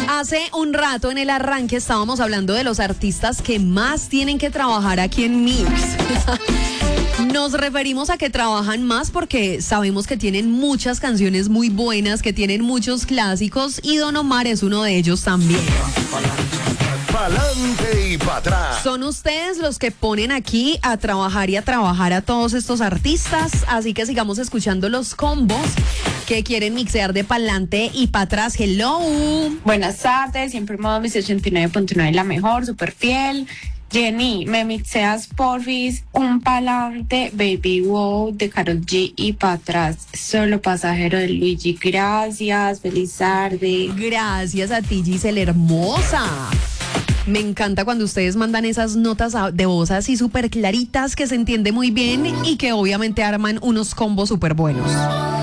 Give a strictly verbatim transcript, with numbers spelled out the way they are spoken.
Hace un rato en el arranque estábamos hablando de los artistas que más tienen que trabajar aquí en Mix. Nos referimos a que trabajan más porque sabemos que tienen muchas canciones muy buenas, que tienen muchos clásicos y Don Omar es uno de ellos también. Pa'lante y pa' atrás. Son ustedes los que ponen aquí a trabajar y a trabajar a todos estos artistas, así que sigamos escuchando los combos que quieren mixear de pa'lante y pa' atrás. Hello. Buenas tardes, siempre modo mis ochenta y nueve punto nueve la mejor, súper fiel. Jenny, me mixeas porfis un pa'lante, Baby Wow de Karol G y pa' atrás, Solo Pasajero de Luigi. Gracias, feliz tarde. Gracias a ti, Giselle hermosa. Me encanta cuando ustedes mandan esas notas de voz así súper claritas, que se entiende muy bien y que obviamente arman unos combos súper buenos.